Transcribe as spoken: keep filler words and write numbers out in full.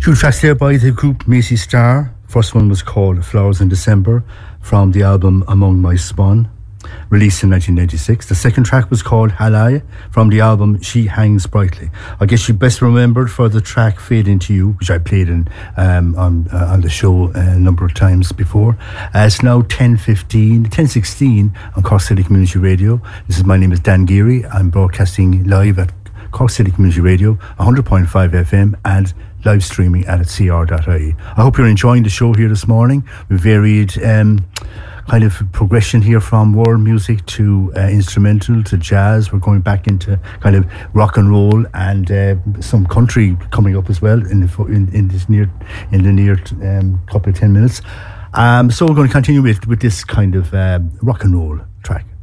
Two tracks there by the group Macy Star. First one was called Flowers in December from the album Among My Spawn, released in nineteen ninety-six. The second track was called Halai from the album She Hangs Brightly. I guess you best remembered for the track Fade Into You, which I played in um, on, uh, on the show a number of times before. Uh, it's now ten fifteen, ten sixteen on Cork City Community Radio. This is my name is Dan Geary. I'm broadcasting live at Cork City Community Radio, one hundred point five F M, and live streaming at c r dot i e. I hope you're enjoying the show here this morning. We varied um, kind of progression here from world music to uh, instrumental to jazz. We're going back into kind of rock and roll and uh, some country coming up as well in the in, in this near in the near um, couple of ten minutes. Um, so we're going to continue with with this kind of um, rock and roll track.